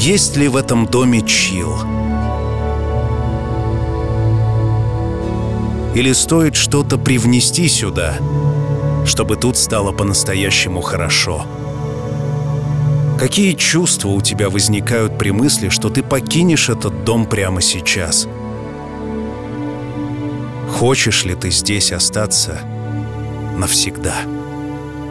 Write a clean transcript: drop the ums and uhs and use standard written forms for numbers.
Есть ли в этом доме чил? Или стоит что-то привнести сюда, чтобы тут стало по-настоящему хорошо? Какие чувства у тебя возникают при мысли, что ты покинешь этот дом прямо сейчас? Хочешь ли ты здесь остаться навсегда?